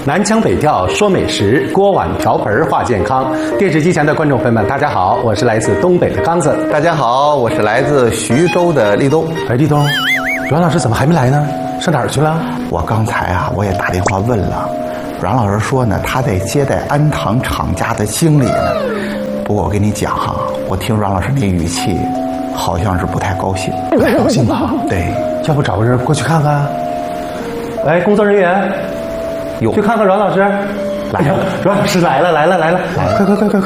南腔北调说美食，锅碗瓢盆话健康。电视机前的观众朋友们，大家好，我是来自东北的刚子。 大家好，我是来自徐州的立冬。 哎，立冬，阮老师怎么还没来呢？上哪儿去了？ 我刚才我也打电话问了，阮老师说呢，他在接待安堂厂家的经理呢。不过我跟你讲哈，我听阮老师那语气，好像是不太高兴。 不太高兴吧？ 对， 要不找个人过去看看？哎，工作人员。去看看阮老师，来了，阮老师来了，快！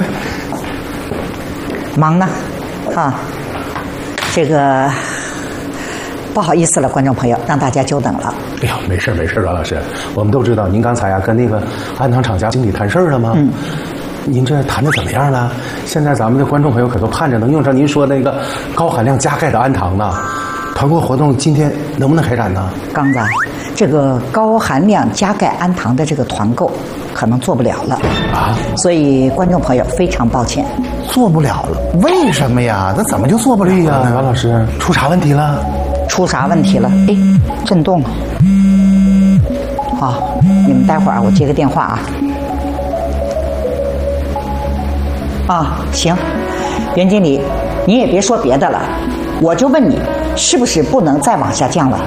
忙呢，这个不好意思了，观众朋友，让大家久等了。 哎呦，没事，阮老师，我们都知道您刚才跟那个安堂厂家经理谈事儿了吗？您这谈的怎么样了？现在咱们的观众朋友可都盼着能用上您说那个高含量加钙的安堂呢。团购活动今天能不能开展呢？ 刚子，这个高含量加钙安堂的这个团购可能做不了了啊，所以观众朋友非常抱歉， 做不了了。为什么呀？那怎么就做不了呀？ 阮老师，出啥问题了？ 哎，震动了。好，你们待会儿我接个电话行，袁经理，你也别说别的了，我就问你，是不是不能再往下降了？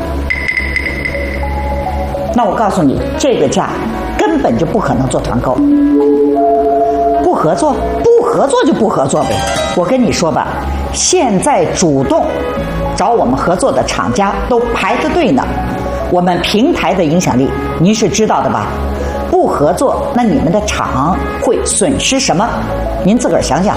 那我告诉你，这个价根本就不可能做团购。不合作就不合作呗。我跟你说吧，现在主动找我们合作的厂家都排着队呢。我们平台的影响力您是知道的吧？不合作，那你们的厂会损失什么？您自个儿想想。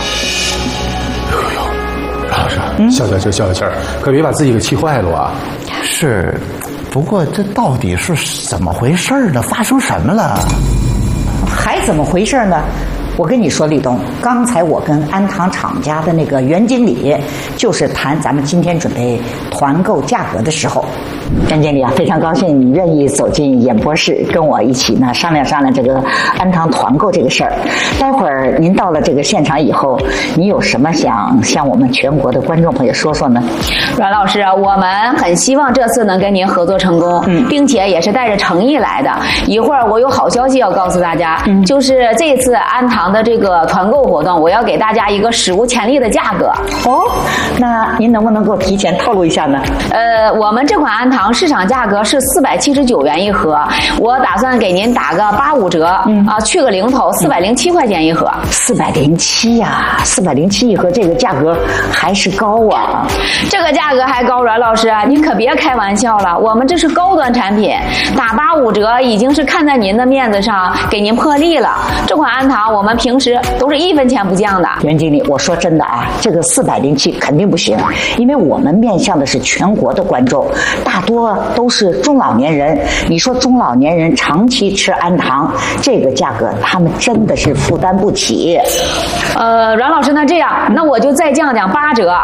阮老师，消消气儿，可别把自己给气坏了啊！ 是，不过这到底是怎么回事呢？发生什么了？ 还怎么回事呢？我跟你说，立冬，刚才我跟安堂厂家的那个袁经理就是谈咱们今天准备团购价格的时候，袁经理非常高兴你愿意走进演播室跟我一起呢商量这个安堂团购这个事儿。待会儿您到了这个现场以后，你有什么想向我们全国的观众朋友说说呢？ 阮老师，我们很希望这次能跟您合作成功，并且也是带着诚意来的。一会儿我有好消息要告诉大家，就是这次安堂的这个团购活动，我要给大家一个史无前例的价格。 那您能不能给我提前透露一下呢？ 我们这款安堂市场价格是479元一盒，我打算给您打个85折，去个零头，407块钱一盒。 407呀，407一盒，这个价格还是高啊。 这个价格还高，阮老师，您可别开玩笑了，我们这是高端产品，打85折已经是看在您的面子上给您破例了。这款安堂我们平时都是1分钱不降的。 袁经理，我说真的这个407肯定不行，因为我们面向的是全国的观众，大多都是中老年人。你说中老年人长期吃安堂，这个价格他们真的是负担不起。 阮老师，那这样，那我就再降8折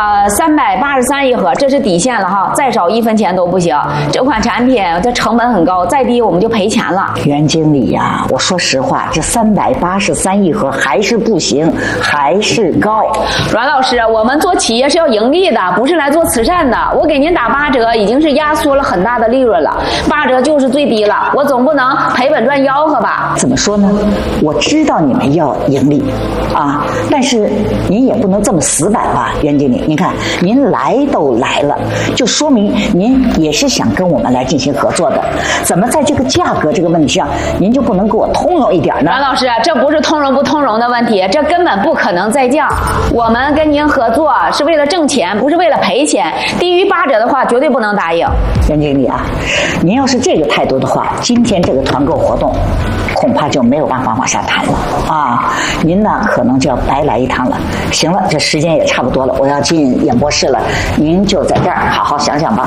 ，383一盒，这是底线了哈，再少1分钱都不行。这款产品这成本很高，再低我们就赔钱了。 袁经理呀，我说实话，这383一盒还是不行，还是高。 阮老师，我们做企业是要盈利的，不是来做慈善的。我给您打8折，已经是压缩了很大的利润了，8折就是最低了，我总不能赔本赚吆喝吧？ 怎么说呢？我知道你们要盈利但是您也不能这么死板吧，袁经理。您看，您来都来了，就说明您也是想跟我们来进行合作的。怎么在这个价格这个问题上，您就不能给我通融一点呢？ 阮老师，这不是通融不通融的问题，这根本不可能再降。我们跟您合作是为了挣钱，不是为了赔钱。低于8折的话，绝对不能答应。 袁经理您要是这个态度的话，今天这个团购活动恐怕就没有办法往下谈了您呢可能就要白来一趟了。行了，这时间也差不多了，我要进演播室了，您就在这儿好好想想吧。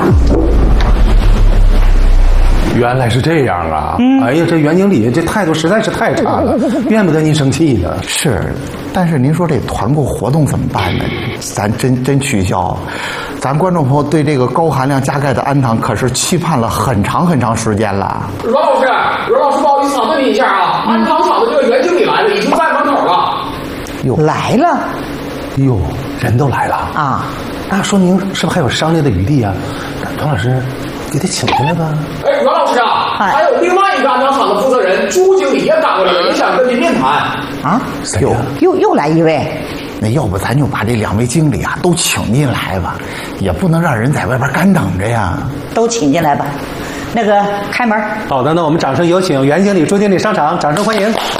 原来是这样啊！哎呀，这袁经理这态度实在是太差了，怨不得您生气呢。 是，但是您说这团购活动怎么办呢？咱真取消，咱观众朋友对这个高含量加钙的安堂可是期盼了很长时间了。 阮老师，不好意思问您一下安堂厂的这个袁经理来了，已经在门口了。 来了？ 哟，人都来了那说明是不是还有商量的余地啊？阮老师，给他请进来吧。 哎，阮老师还有另外一个安糖厂的负责人朱经理也赶过来了，也想跟您面谈。 啊， 谁呀？ 又来一位。 那要不咱就把这2位经理啊都请进来吧，也不能让人在外边干等着呀。 都请进来吧。那个开门。 好的，那我们掌声有请袁经理、朱经理上场，掌声欢迎。